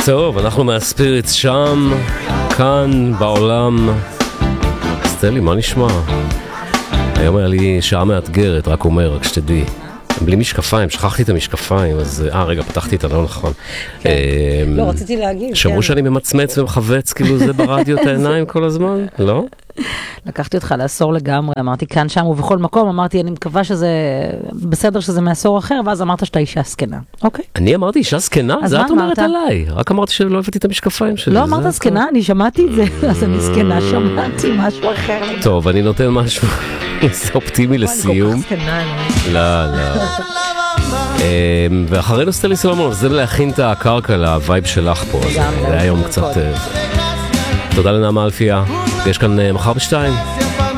טוב, אנחנו מהספיריטס שם, כאן בעולם. סטלי, מה נשמע? היום היה לי שעה מאתגרת, רק אומר, רק שתדעי. בלי משקפיים, שכחתי את המשקפיים, אז... רגע, פתחתי את הלא נכון. לא, רציתי להגיד. שמעו שאני ממצמץ ומחווץ כאילו זה ברדיו את העיניים כל הזמן? לא? לקחתי אותך לעשור לגמרי, אמרתי כאן, שם ובכל מקום, אמרתי, אני מקווה שזה בסדר שזה מעשור אחר, ואז אמרת שאתה אישה סקנה, אוקיי? אני אמרתי אישה סקנה? זה את אומרת עליי. רק אמרתי שלא הבאתי את המשקפיים שלי. לא אמרת סקנה, אני שמעתי את זה, אז אני סקנה, שמעתי משהו אחר. טוב, אני נותן משהו אופטימי לסיום. לא, לא. ואחרינו סטלי סולומון, זה להכין את הקרקע לווייב שלך פה, זה היה היום קצת... תודה לנעמה אלפיה, יש כאן מחר ב2.